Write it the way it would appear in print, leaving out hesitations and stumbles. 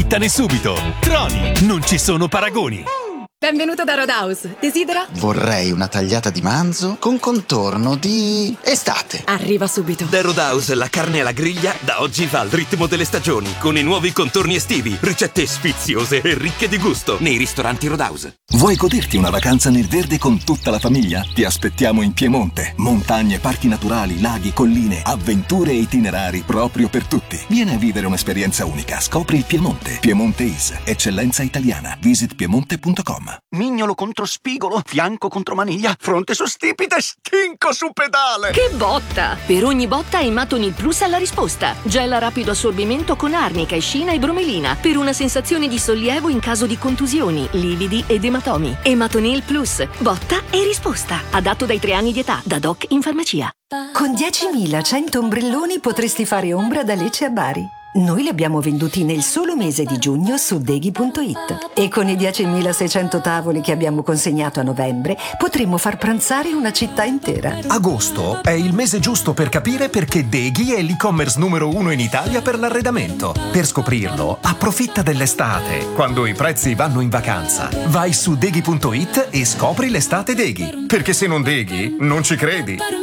Scettane subito. Troni, non ci sono paragoni. Benvenuto da Roadhouse. Desidera? Vorrei una tagliata di manzo con contorno di estate. Arriva subito. Da Roadhouse la carne alla griglia da oggi va al ritmo delle stagioni, con i nuovi contorni estivi, ricette sfiziose e ricche di gusto nei ristoranti Roadhouse. Vuoi goderti una vacanza nel verde con tutta la famiglia? Ti aspettiamo in Piemonte. Montagne, parchi naturali, laghi, colline, avventure e itinerari proprio per tutti. Vieni a vivere un'esperienza unica. Scopri il Piemonte. Piemonte Is, eccellenza italiana. Visit piemonte.com. Mignolo contro spigolo, fianco contro maniglia, fronte su stipite, stinco su pedale. Che botta! Per ogni botta Ematonil Plus ha la risposta. Gel a rapido assorbimento con arnica, escina e bromelina per una sensazione di sollievo in caso di contusioni, lividi ed ematomi. Ematonil Plus, botta e risposta. Adatto dai 3 anni di età, da doc in farmacia. Con 10.100 ombrelloni potresti fare ombra da Lecce a Bari. Noi li abbiamo venduti nel solo mese di giugno su Deghi.it e con i 10.600 tavoli che abbiamo consegnato a novembre potremmo far pranzare una città intera. Agosto è il mese giusto per capire perché Deghi è l'e-commerce numero 1 in Italia per l'arredamento. Per scoprirlo, approfitta dell'estate, quando i prezzi vanno in vacanza. Vai su Deghi.it e scopri l'estate Deghi, perché se non Deghi, non ci credi.